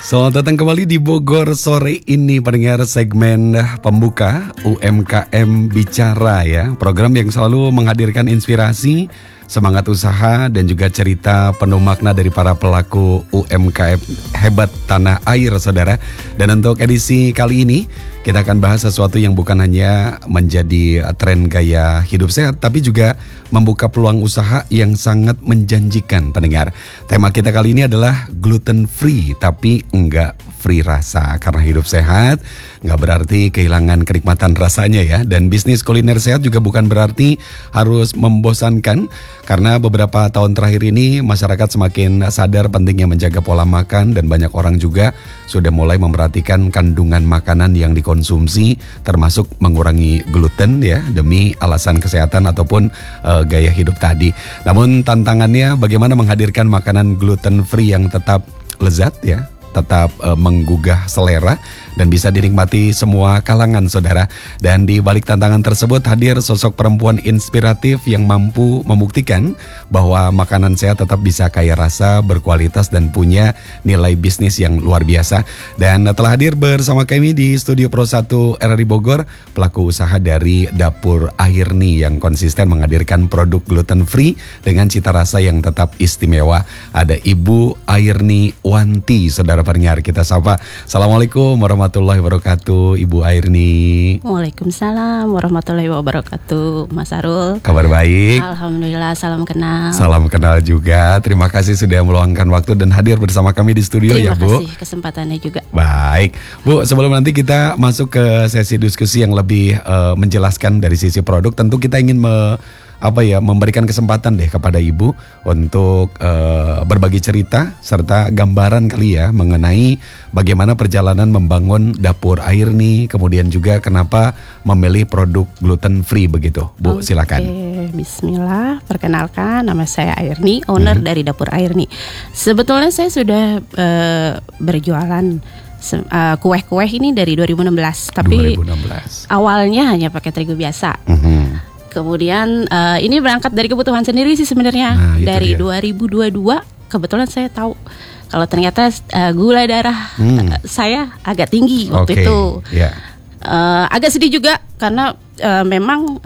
Selamat datang kembali di Bogor sore ini, pendengar segmen pembuka UMKM Bicara ya. Program yang selalu menghadirkan inspirasi, semangat usaha dan juga cerita penuh makna dari para pelaku UMKM hebat tanah air, saudara. Dan untuk edisi kali ini kita akan bahas sesuatu yang bukan hanya menjadi tren gaya hidup sehat, tapi juga membuka peluang usaha yang sangat menjanjikan, pendengar. Tema kita kali ini adalah gluten free, tapi enggak free rasa. Karena hidup sehat enggak berarti kehilangan kenikmatan rasanya ya. Dan bisnis kuliner sehat juga bukan berarti harus membosankan. Karena beberapa tahun terakhir ini masyarakat semakin sadar pentingnya menjaga pola makan, dan banyak orang juga sudah mulai memperhatikan kandungan makanan yang dikonsumsi, termasuk mengurangi gluten ya, demi alasan kesehatan ataupun gaya hidup tadi. Namun tantangannya bagaimana menghadirkan makanan gluten free yang tetap lezat ya, tetap menggugah selera dan bisa dinikmati semua kalangan, saudara. Dan di balik tantangan tersebut hadir sosok perempuan inspiratif yang mampu membuktikan bahwa makanan sehat tetap bisa kaya rasa, berkualitas dan punya nilai bisnis yang luar biasa. Dan telah hadir bersama kami di Studio Pro 1 RRI Bogor, pelaku usaha dari Dapur Airni yang konsisten menghadirkan produk gluten free dengan cita rasa yang tetap istimewa. Ada Ibu Airni Wanti, saudara pendengar. Kita sapa. Assalamualaikum warahmatullahi wabarakatuh, Ibu Airni. Waalaikumsalam warahmatullahi wabarakatuh, Mas Arul. Kabar baik? Alhamdulillah, salam kenal. Salam kenal juga. Terima kasih sudah meluangkan waktu dan hadir bersama kami di studio. Terima ya Bu. kasih kesempatannya juga. Baik Bu, sebelum nanti kita masuk ke sesi diskusi yang lebih menjelaskan dari sisi produk, tentu kita ingin memberikan kesempatan deh kepada Ibu untuk berbagi cerita serta gambaran kali ya mengenai bagaimana perjalanan membangun Dapur Airni, kemudian juga kenapa memilih produk gluten free begitu, Bu. Silakan. Bismillah, perkenalkan nama saya Airni, owner dari Dapur Airni. Sebetulnya saya sudah berjualan kue-kue ini dari 2016, tapi 2016. Awalnya hanya pakai terigu biasa. Kemudian ini berangkat dari kebutuhan sendiri sih sebenarnya. Dari 2022 kebetulan saya tahu kalau ternyata gula darah saya agak tinggi waktu itu. Agak sedih juga karena memang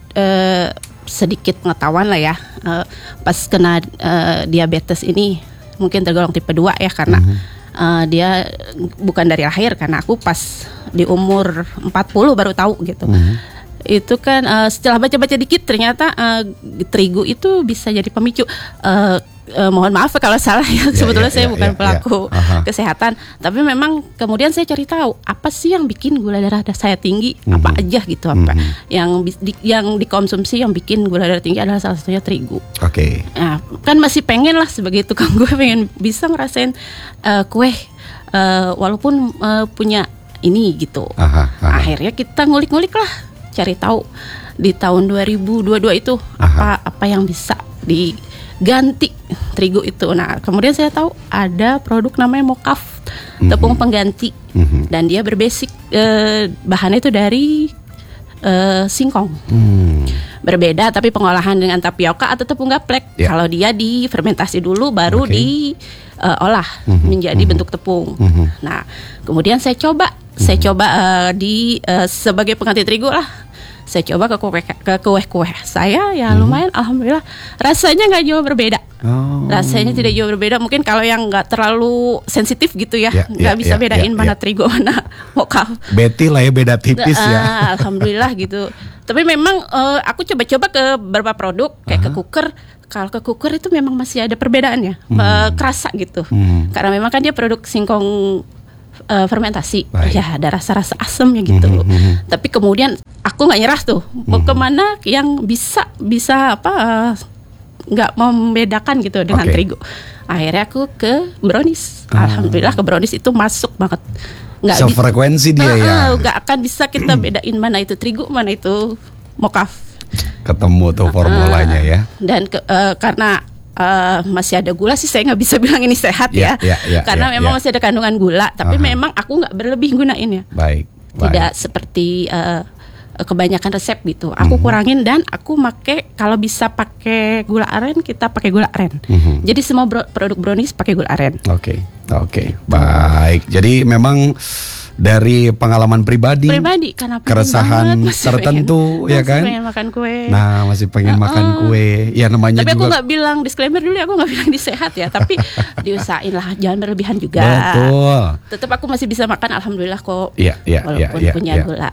sedikit pengetahuan lah ya. Pas kena diabetes ini mungkin tergolong tipe 2 ya, karena dia bukan dari lahir, karena aku pas di umur 40 baru tahu gitu. Itu kan setelah baca-baca dikit ternyata terigu itu bisa jadi pemicu. Mohon maaf kalau salah ya, sebetulnya saya bukan pelaku kesehatan, tapi memang kemudian saya cari tahu apa sih yang bikin gula darah saya tinggi, apa aja gitu, apa yang dikonsumsi yang bikin gula darah tinggi adalah salah satunya terigu. Nah, kan masih pengen lah sebagai tukang gue pengen bisa ngerasain kue walaupun punya ini gitu. Akhirnya kita ngulik-ngulik lah, cari tahu di tahun 2022 itu apa yang bisa diganti terigu itu. Nah, kemudian saya tahu ada produk namanya Mokaf, tepung pengganti, dan dia berbasic bahannya itu dari singkong. Berbeda tapi pengolahan dengan tapioka atau tepung gaplek. Kalau dia difermentasi dulu baru diolah menjadi bentuk tepung. Nah, kemudian saya coba sebagai pengganti terigu lah. Saya coba ke kue-kue saya ya, lumayan, alhamdulillah rasanya nggak jauh berbeda. Rasanya tidak jauh berbeda. Mungkin kalau yang nggak terlalu sensitif gitu ya, nggak bisa bedain mana terigu mana mokaf. Betty lah ya, beda tipis ya. Alhamdulillah gitu. Tapi memang aku coba-coba ke beberapa produk kayak ke cooker. Kalau ke cooker itu memang masih ada perbedaannya, kerasa gitu. Karena memang kan dia produk singkong fermentasi. Ya ada rasa-rasa asamnya gitu. Tapi kemudian aku nggak nyerah tuh, mau kemana yang bisa nggak membedakan gitu dengan terigu. Akhirnya aku ke brownies. Alhamdulillah ke brownies itu masuk banget. Sefrekuensi dia ya. Nggak akan bisa kita bedain mana itu terigu, mana itu mokaf. Ketemu tuh formulanya ya. Dan karena masih ada gula sih, saya nggak bisa bilang ini sehat karena memang masih ada kandungan gula, tapi memang aku nggak berlebih gunainnya. Tidak seperti kebanyakan resep gitu. Aku kurangin dan aku kalau bisa pakai gula aren, kita pakai gula aren. Jadi semua produk brownies pakai gula aren. Oke, baik. Jadi memang dari pengalaman pribadi karena pengen keresahan banget, masih tertentu pengen, ya kan? masih pengen makan kue. Nah, masih pengen makan kue. Ya namanya Tapi aku juga. nggak bilang disclaimer dulu, aku nggak bilang disehat ya. Tapi diusahain lah, jangan berlebihan juga. Betul. Tetap aku masih bisa makan, alhamdulillah kok. Iya, walaupun punya gula.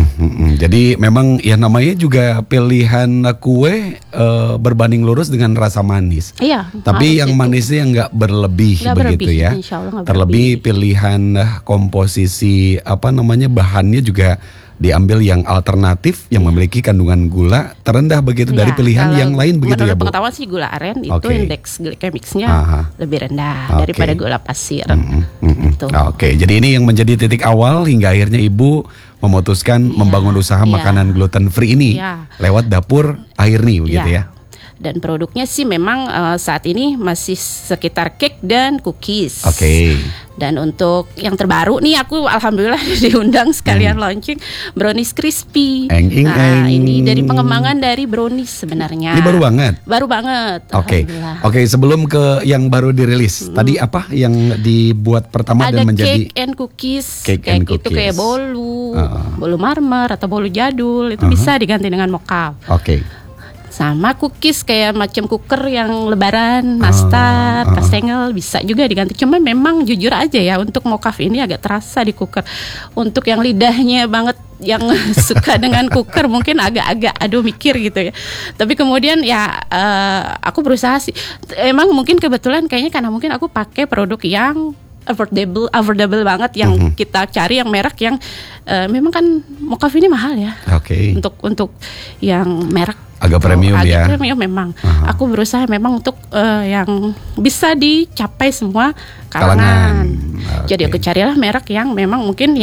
Jadi memang ya namanya juga pilihan kue berbanding lurus dengan rasa manis. Iya. Tapi yang manisnya nggak berlebih Nggak begitu berlebih, ya. insya Allah nggak Terlebih pilihan komposisi bahannya juga diambil yang alternatif yang memiliki kandungan gula terendah begitu dari pilihan yang lain begitu ya Bu. Menurut pengetahuan sih gula aren itu indeks glikemiknya lebih rendah daripada gula pasir. Gitu. Oke, jadi ini yang menjadi titik awal hingga akhirnya Ibu memutuskan membangun usaha makanan gluten free ini lewat dapur Airni begitu ya. Dan produknya sih memang saat ini masih sekitar cake dan cookies. Oke. Dan untuk yang terbaru nih aku alhamdulillah diundang sekalian launching brownies crispy. Ini dari pengembangan dari brownies sebenarnya. Ini baru banget. Baru banget. Oke, sebelum ke yang baru dirilis, tadi apa yang dibuat pertama ada dan menjadi cake and cookies. Cake and itu cookies. kayak bolu marmer atau bolu jadul itu bisa diganti dengan mocha. Oke. Sama cookies kayak macam cooker yang lebaran, nastar, kastengel bisa juga diganti. Cuma memang jujur aja ya untuk mokaf ini agak terasa di cooker. Untuk yang lidahnya banget yang suka dengan cooker mungkin agak-agak aduh mikir gitu ya. Tapi kemudian ya aku berusaha sih. Emang mungkin kebetulan kayaknya karena mungkin aku pakai produk yang affordable banget yang kita cari yang merek yang memang kan mokaf ini mahal ya. Oke. Untuk yang merek agak premium ya. Agak premium memang. Aku berusaha memang untuk yang bisa dicapai semua kalangan. Jadi aku carilah merek yang memang mungkin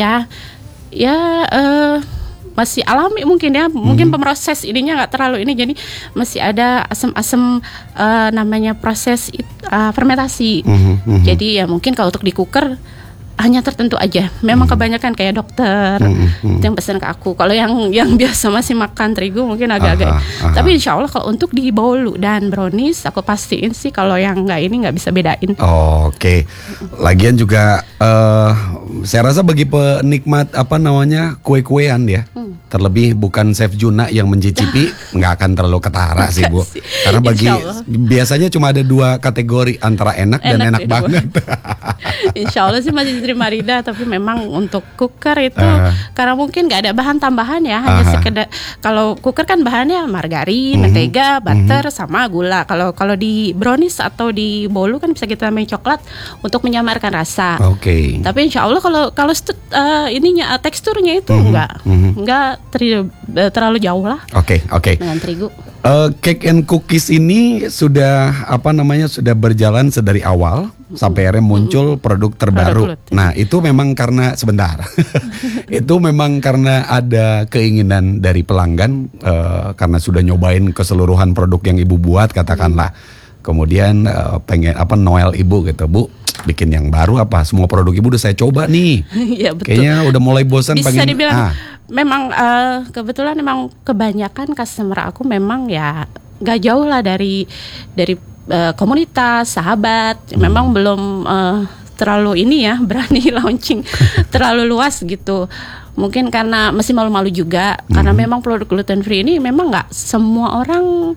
masih alami mungkin ya, mungkin pemroses ininya nggak terlalu ini, jadi masih ada asam-asam namanya proses fermentasi. Jadi ya mungkin kalau untuk di cooker hanya tertentu aja. Memang kebanyakan kayak dokter itu yang pesan ke aku. Kalau yang biasa masih makan terigu mungkin agak-agak. Tapi insya Allah kalau untuk di bolu dan brownies aku pastiin sih kalau yang nggak bisa bedain. Oke. Lagian juga saya rasa bagi penikmat kue-kuean ya. Terlebih bukan Chef Juna yang mencicipi nggak akan terlalu ketara sih Bu. Karena biasanya cuma ada 2 kategori antara enak dan enak banget. Insya Allah sih masih diterima Rida, tapi memang untuk cooker itu karena mungkin nggak ada bahan tambahan ya, hanya sekedar kalau cooker kan bahannya margarin, mentega, butter sama gula. Kalau di brownies atau di bolu kan bisa kita tambahin coklat untuk menyamarkan rasa. Oke. Tapi insya Allah kalau ininya teksturnya itu nggak terlalu jauh lah. Oke. Dengan terigu. Cake and cookies ini sudah sudah berjalan sedari awal sampai akhirnya muncul produk terbaru. Nah, itu memang karena itu memang karena ada keinginan dari pelanggan karena sudah nyobain keseluruhan produk yang Ibu buat katakanlah. Kemudian pengen Noel Ibu gitu, Bu, bikin yang baru apa? Semua produk Ibu udah saya coba nih. Iya, betul. Kayaknya udah mulai bosan bisa pengen dibilang memang kebetulan memang kebanyakan customer aku memang ya gak jauh lah dari komunitas, sahabat. Memang belum terlalu ini ya berani launching terlalu luas gitu. Mungkin karena masih malu-malu juga karena memang produk gluten free ini memang nggak semua orang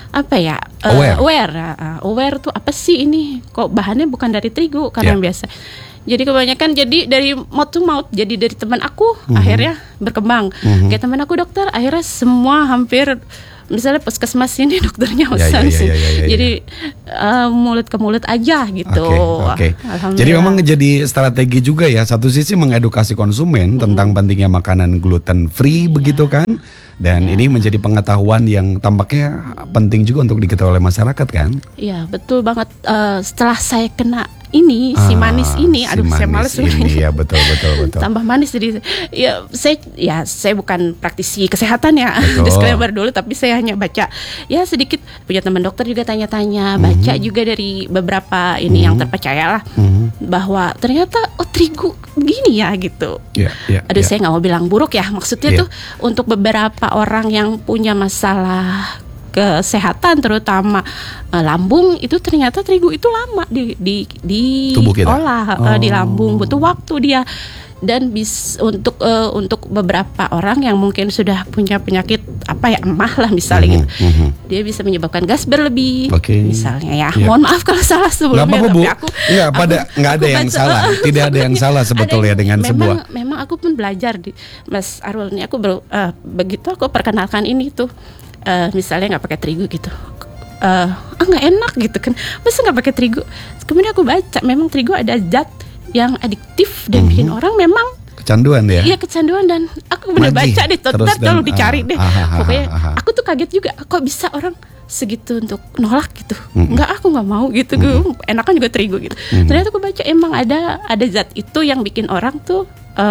aware tuh apa sih ini, kok bahannya bukan dari terigu karena biasa. Jadi kebanyakan dari mouth to mouth, jadi dari teman aku akhirnya berkembang. Kayak teman aku dokter, akhirnya semua hampir misalnya puskesmas ini dokternya pesan sih. Jadi mulut ke mulut aja gitu. Oke. Jadi memang jadi strategi juga ya. Satu sisi mengedukasi konsumen tentang pentingnya makanan gluten free begitu kan. Dan ini menjadi pengetahuan yang tampaknya penting juga untuk diketahui oleh masyarakat kan. Iya, betul banget. Setelah saya kena ini si manis ini, saya males ini ya betul. Tambah manis jadi saya bukan praktisi kesehatan ya. Disclaimer dulu, tapi saya hanya baca ya sedikit, punya teman dokter juga tanya-tanya, baca juga dari beberapa ini yang terpercaya lah bahwa ternyata terigu begini ya gitu. Saya nggak mau bilang buruk ya, maksudnya tuh untuk beberapa orang yang punya masalah kesehatan terutama lambung itu ternyata terigu itu lama di tubuh kita. olah di lambung, butuh waktu dia. Dan untuk beberapa orang yang mungkin sudah punya penyakit emah lah misalnya gitu, dia bisa menyebabkan gas berlebih misalnya ya. Mohon maaf kalau salah sebelumnya, tapi aku nggak ada yang salah, tidak ada yang salah sebetulnya dengan sebuah. Memang aku pun belajar di Mas Arul ini, aku begitu aku perkenalkan ini tuh misalnya nggak pakai terigu gitu. Nggak enak gitu kan, masa nggak pakai terigu. Kemudian aku baca memang terigu ada zat yang adiktif dan bikin orang memang kecanduan ya. Iya, kecanduan. Dan aku benar baca deh, tolong dicari deh. Pokoknya aku tuh kaget juga, kok bisa orang segitu untuk nolak gitu. Enggak, aku nggak mau gitu. Enakan juga terigu gitu. Ternyata aku baca emang ada zat itu yang bikin orang tuh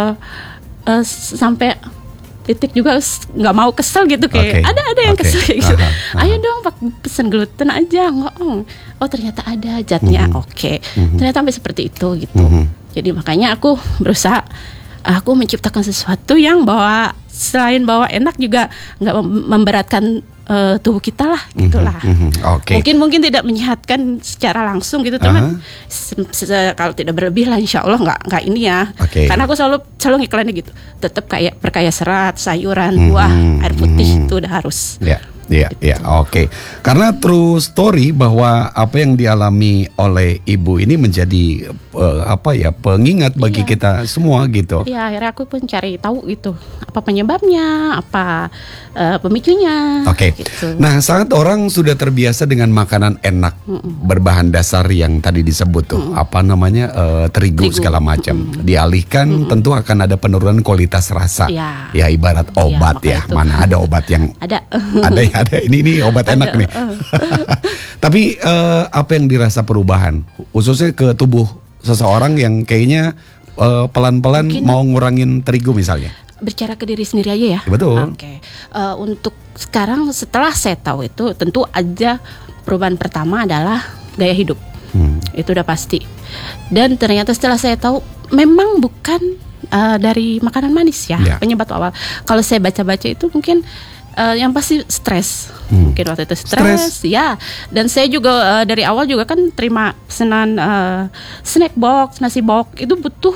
sampai titik juga nggak mau, kesel gitu kayak ada yang kesel gitu. Ayo dong pesen gluten aja, oh ternyata ada zatnya. Ternyata sampai seperti itu gitu. Jadi makanya aku berusaha, aku menciptakan sesuatu yang selain bahwa enak juga nggak memberatkan tubuh kita lah gitulah. Mungkin tidak menyehatkan secara langsung gitu teman. Kalau tidak berlebih lah insya Allah nggak ini ya. Karena aku selalu ngiklannya gitu. Tetap kayak berkaya serat, sayuran, buah, air putih itu udah harus. Iya, oke. Karena true story bahwa apa yang dialami oleh ibu ini menjadi pengingat bagi kita semua gitu. Iya, akhirnya aku pun cari tahu gitu, apa penyebabnya, apa pemicunya. Gitu. Nah, saat orang sudah terbiasa dengan makanan enak berbahan dasar yang tadi disebut tuh, terigu segala macam, dialihkan tentu akan ada penurunan kualitas rasa. Ya ibarat obat ya, mana ada obat yang ada ini obat enak nih. Tapi apa yang dirasa perubahan khususnya ke tubuh seseorang yang kayaknya pelan-pelan mau ngurangin terigu misalnya? Bicara ke diri sendiri aja ya. Betul. Untuk sekarang setelah saya tahu itu, tentu aja perubahan pertama adalah gaya hidup. Itu udah pasti. Dan ternyata setelah saya tahu memang bukan dari makanan manis ya penyebab awal. Kalau saya baca-baca itu mungkin yang pasti stres. Mungkin waktu itu stres ya. Dan saya juga dari awal juga kan terima pesanan snack box, nasi box itu butuh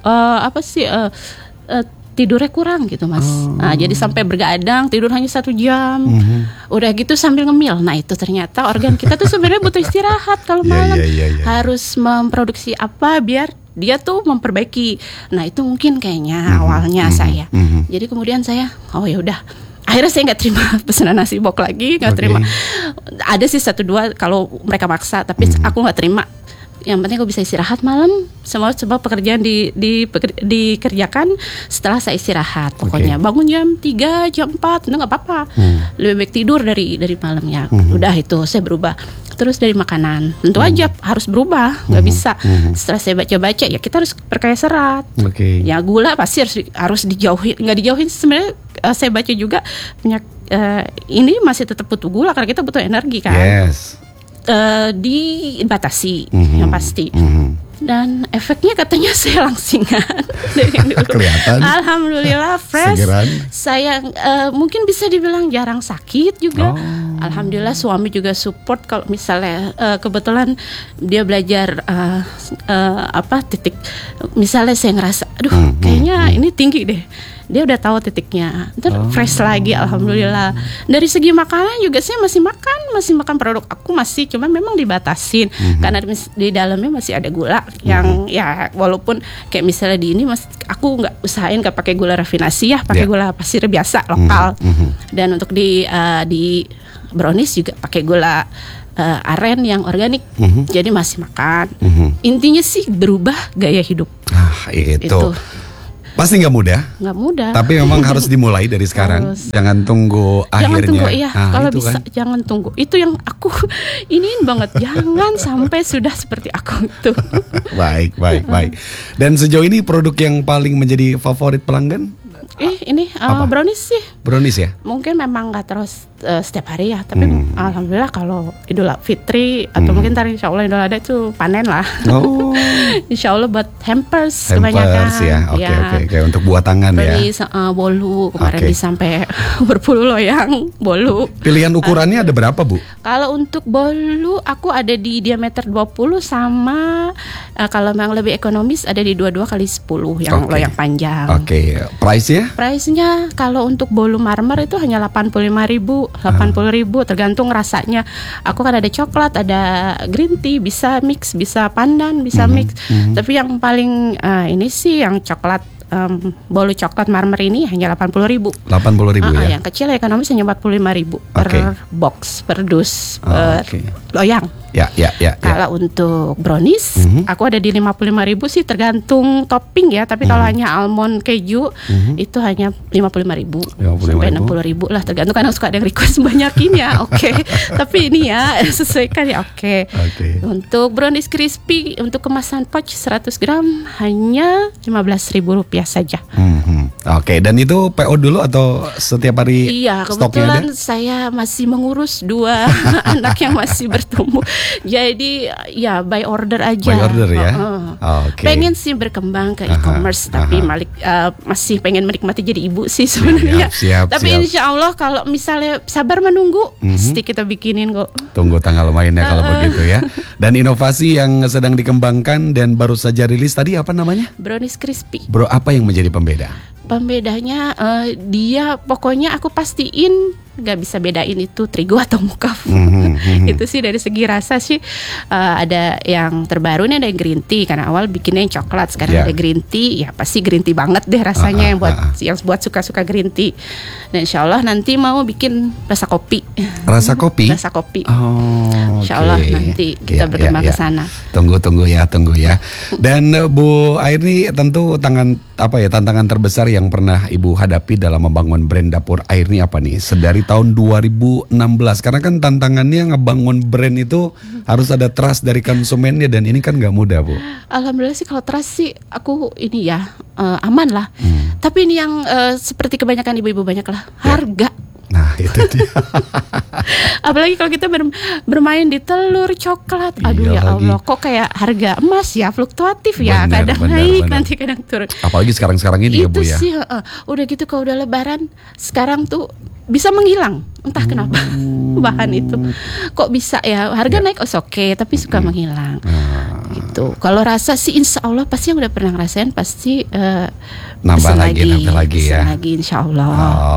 tidurnya kurang gitu Mas. Nah, jadi sampai bergadang tidur hanya 1 jam. Udah gitu sambil ngemil. Nah itu ternyata organ kita tuh sebenarnya butuh istirahat kalau malam. Harus memproduksi apa biar dia tuh memperbaiki. Nah itu mungkin kayaknya awalnya saya. Jadi kemudian saya ya udah. Akhirnya saya nggak terima pesanan nasi box lagi, nggak terima. Ada sih 1-2 kalau mereka maksa, tapi aku nggak terima. Yang penting aku bisa istirahat malam. Semua pekerjaan dikerjakan setelah saya istirahat. Pokoknya bangun jam 3, jam 4 itu nggak apa-apa. Lebih baik tidur dari malamnya. Udah itu saya berubah. Terus dari makanan, tentu aja harus berubah, nggak bisa. Setelah saya baca-baca, ya kita harus berkaya serat. Ya gula pasti harus dijauhin, nggak dijauhin sebenarnya. Saya baca juga ini masih tetap butuh gula karena kita butuh energi kan. Dibatasi yang pasti. Dan efeknya katanya saya langsingan. Kelihatan. Alhamdulillah fresh. Segeran. Saya mungkin bisa dibilang jarang sakit juga. Alhamdulillah suami juga support kalau misalnya kebetulan dia belajar titik. Misalnya saya ngerasa, kayaknya ini tinggi deh. Dia udah tahu titiknya. Terus fresh lagi, alhamdulillah. Dari segi makanan juga saya masih makan produk aku masih, cuma memang dibatasin karena di dalamnya masih ada gula yang ya walaupun kayak misalnya di ini aku nggak usahain nggak pakai gula rafinasi ya, pakai gula pasir biasa lokal. Dan untuk di brownies juga pakai gula aren yang organik. Jadi masih makan. Intinya sih berubah gaya hidup. Itu. Pasti nggak mudah. Nggak mudah. Tapi memang harus dimulai dari sekarang. Jangan tunggu akhirnya. Jangan tunggu, iya. Kalau bisa kan. Jangan tunggu. Itu yang aku iniin banget. Jangan sampai sudah seperti aku itu. Baik. Dan sejauh ini produk yang paling menjadi favorit pelanggan Ini Apa? brownies sih. Brownies ya? Mungkin memang nggak terus setiap hari ya, tapi alhamdulillah kalau Idul Fitri atau mungkin ntar insya Allah Idul Adha itu panen lah. Oh, Insya Allah buat hampers kebanyakan. hampers ya. Oke. Untuk buat tangan ya. Brownies, bolu kemarin Oke. bisa sampai berpuluh loyang bolu. Pilihan ukurannya ada berapa, Bu? Kalau untuk bolu aku ada di diameter 20 sama kalau yang lebih ekonomis ada di 22 kali 10 yang Oke. loyang panjang. Oke, price-nya? Price-nya kalau untuk bolu marmer itu hanya 85.000, 80.000 tergantung rasanya. Aku kan ada coklat, ada green tea, bisa mix, bisa pandan, bisa mix. Tapi yang paling ini sih yang coklat bolu coklat marmer ini hanya 80.000. 80.000 ya. Yang kecil ekonomis hanya 45.000 per Oke. box, per dus, per Oke. loyang. Ya. Kalau untuk brownies, aku ada di 55.000 sih tergantung topping ya. Tapi kalau hanya almond keju itu hanya 55.000 sampai 60.000 lah. Tergantung kadang suka ada yang request banyakin ya. Oke. Tapi ini ya sesuaikan ya. Oke. Untuk brownies crispy untuk kemasan pouch 100 gram hanya Rp15.000 saja. Oke, dan itu PO dulu atau setiap hari Iya, stoknya ada? kebetulan saya masih mengurus 2 anak yang masih bertumbuh. Jadi ya by order aja. By order ya? Oke. Pengen sih berkembang ke e-commerce, tapi masih pengen menikmati jadi ibu sih sebenarnya. Siap. Tapi insya Allah kalau misalnya sabar menunggu, pasti kita bikinin kok. Tunggu tanggal mainnya kalau begitu ya. Dan inovasi yang sedang dikembangkan dan baru saja rilis tadi apa namanya? Brownies crispy. Bro, apa yang menjadi pembeda? Pembedanya dia pokoknya aku pastiin nggak bisa bedain itu terigu atau mukaf. Itu sih dari segi rasa sih ada yang terbaru nih, ada green tea karena awal bikinnya yang coklat, sekarang ada green tea ya pasti green tea banget deh rasanya yang buat suka-suka green tea. Dan insya Allah nanti mau bikin rasa kopi. Rasa kopi? Rasa kopi. Oh, insya Allah nanti kita berkembang ke sana. Tunggu ya. Dan Bu Airni tentu tantangan terbesar yang pernah Ibu hadapi dalam membangun brand Dapur Airni apa nih? Sedari tahun 2016, karena kan tantangannya ngebangun brand itu harus ada trust dari konsumennya dan ini kan nggak mudah, Bu. Alhamdulillah sih kalau trust sih aku ini ya aman lah. Tapi ini yang seperti kebanyakan ibu-ibu banyak lah, harga. Nah itu dia. Apalagi kalau kita bermain di telur, coklat. Aduh ya Allah, kok kayak harga emas ya fluktuatif ya, kadang naik nanti kadang turun. Apalagi sekarang ini ya Bu ya. Itu sih udah gitu kalau udah lebaran sekarang tuh bisa menghilang, entah kenapa bahan itu kok bisa ya harga naik oke tapi suka menghilang gitu. Kalau rasa sih insya Allah pasti yang udah pernah ngerasain pasti nambah lagi ya. Lagi insya Allah.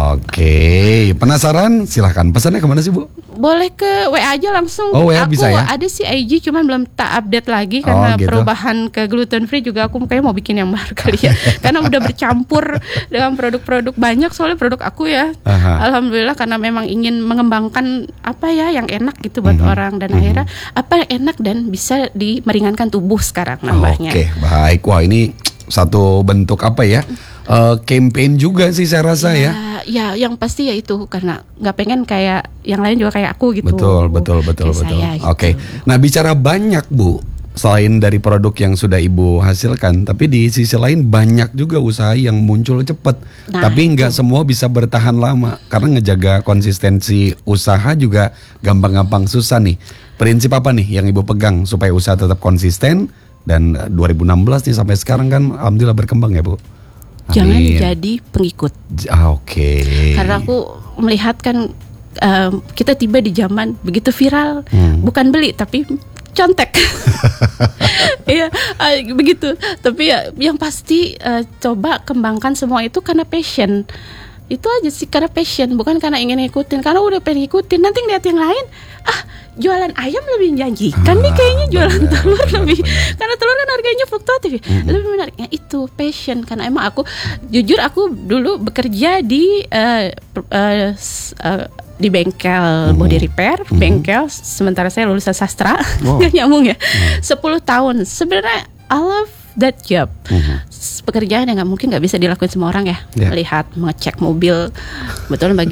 Oke, penasaran? Silahkan pesannya kemana sih Bu? Boleh ke WA aja langsung. Oh WA bisa ya? Ada sih IG cuman belum tak update lagi karena gitu. perubahan ke gluten free juga aku kayaknya mau bikin yang baru kali ya. Karena udah bercampur dengan produk-produk banyak soalnya produk aku ya. Alhamdulillah karena memang ingin mengembangkan apa ya yang enak gitu buat orang dan akhirnya apa yang enak dan bisa meringankan tubuh sekarang nambahnya. Oke, baik. Wah ini satu bentuk apa ya? Campaign juga sih saya rasa ya. Ya, yang pasti ya itu karena nggak pengen kayak yang lain juga kayak aku gitu. Betul. Saya, gitu. Oke. Nah bicara banyak Bu, selain dari produk yang sudah Ibu hasilkan, tapi di sisi lain banyak juga usaha yang muncul cepat. Tapi nggak semua bisa bertahan lama karena ngejaga konsistensi usaha juga gampang-gampang susah nih. Prinsip apa nih yang Ibu pegang supaya usaha tetap konsisten dan 2016 nih sampai sekarang kan alhamdulillah berkembang ya Bu. Jangan jadi pengikut. Oke. Karena aku melihat kan kita tiba di zaman begitu viral, bukan beli tapi contek. Iya, begitu. Tapi ya yang pasti coba kembangkan semua itu karena passion. Itu aja sih, karena passion, bukan karena ingin ngikutin. Karena udah pengen ngikutin, nanti ngeliat yang lain, jualan ayam lebih menjanjikan nih kayaknya jualan telur lebih. Karena telur kan harganya fluktuatif ya. Lebih menariknya itu passion. Karena emang aku, jujur aku dulu bekerja di bengkel body repair, bengkel. Sementara saya lulusan sastra, nggak nyambung ya. 10 tahun. Sebenarnya I love that job. Pekerjaan yang nggak bisa dilakuin semua orang ya. Melihat, mengecek mobil, betul bagi